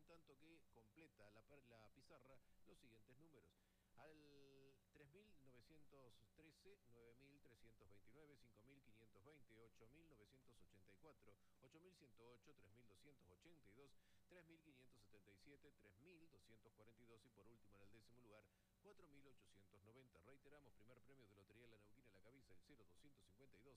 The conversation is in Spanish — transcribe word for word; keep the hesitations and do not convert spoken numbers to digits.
tanto que completa la, la pizarra los siguientes números. Al tres mil novecientos trece, nueve mil trescientos veintinueve, cinco mil quinientos veinte, ocho mil novecientos ochenta y cuatro, ocho mil ciento ocho, tres mil doscientos ochenta y dos, tres mil quinientos setenta y siete, tres mil doscientos cuarenta y dos y por último en el décimo lugar, cuatro mil ochocientos noventa. Reiteramos, primer premio de Lotería de la Neuquina La Cabeza, el cero doscientos cincuenta y dos.